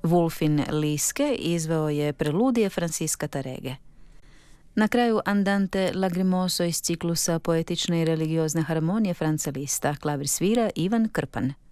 Wulfin Liske izveo je preludije Francisca Tarege. Na kraju Andante Lagrimoso iz ciklusa poetične i religiozne harmonije Franca Lista klavir svira Ivan Krpan.